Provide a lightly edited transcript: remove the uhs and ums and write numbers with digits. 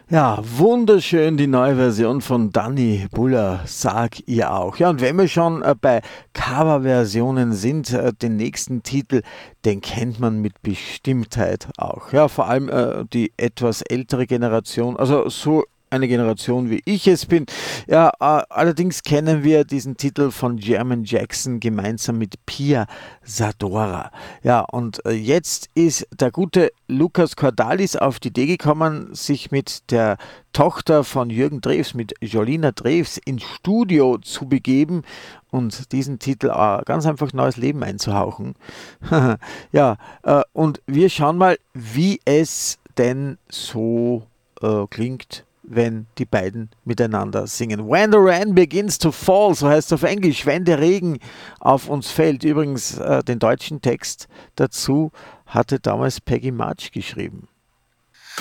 Ja, wunderschön die neue Version von Danny Buller, sag ihr auch. Ja, und wenn wir schon bei Coverversionen sind, den nächsten Titel, den kennt man mit Bestimmtheit auch. Ja, vor allem die etwas ältere Generation, also so eine Generation wie ich es bin. Ja, allerdings kennen wir diesen Titel von Jermaine Jackson gemeinsam mit Pia Zadora. Ja, und jetzt ist der gute Lukas Cordalis auf die Idee gekommen, sich mit der Tochter von Jürgen Drews, mit Jolina Drews, ins Studio zu begeben und diesen Titel ganz einfach neues Leben einzuhauchen. Ja, und wir schauen mal, wie es denn so klingt, wenn die beiden miteinander singen. When the rain begins to fall, so heißt es auf Englisch, wenn der Regen auf uns fällt. Übrigens, den deutschen Text dazu hatte damals Peggy March geschrieben.